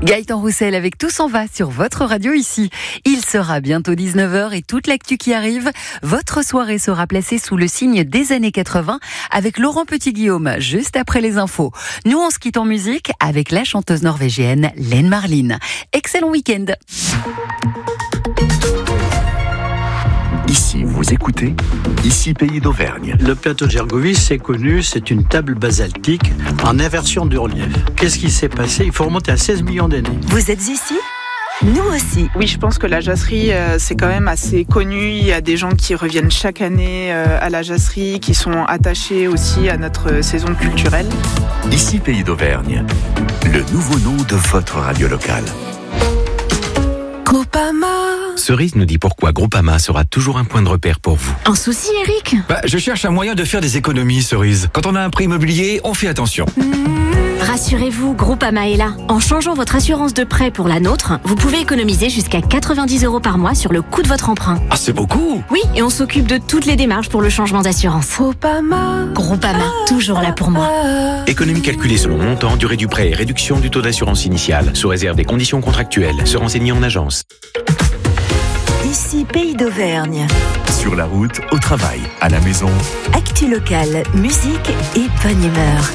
Gaëtan Roussel avec Tout s'en va sur votre radio ici. Il sera bientôt 19h et toute l'actu qui arrive. Votre soirée sera placée sous le signe des années 80 avec Laurent Petit-Guillaume juste après les infos. Nous, on se quitte en musique avec la chanteuse norvégienne Lene Marlin. Excellent week-end. Ici, vous écoutez, ici Pays d'Auvergne. Le plateau de Gergovie, c'est connu, c'est une table basaltique en inversion du relief. Qu'est-ce qui s'est passé? Il faut remonter à 16 millions d'années. Vous êtes ici ? Nous aussi. Oui, je pense que la jasserie, c'est quand même assez connu. Il y a des gens qui reviennent chaque année à la jasserie, qui sont attachés aussi à notre saison culturelle. Ici Pays d'Auvergne, le nouveau nom de votre radio locale. Groupama. Cerise nous dit pourquoi Groupama sera toujours un point de repère pour vous. Un souci, Eric? Je cherche un moyen de faire des économies, Cerise. Quand on a un prêt immobilier, on fait attention. Rassurez-vous, Groupama est là. En changeant votre assurance de prêt pour la nôtre, vous pouvez économiser jusqu'à 90 € par mois sur le coût de votre emprunt. Ah, c'est beaucoup! Oui, et on s'occupe de toutes les démarches pour le changement d'assurance. Groupama, toujours là pour moi. Économie calculée selon montant, durée du prêt et réduction du taux d'assurance initiale, sous réserve des conditions contractuelles. Se renseigner en agence. Ici Pays d'Auvergne. Sur la route, au travail, à la maison. Actu locale, musique et bonne humeur.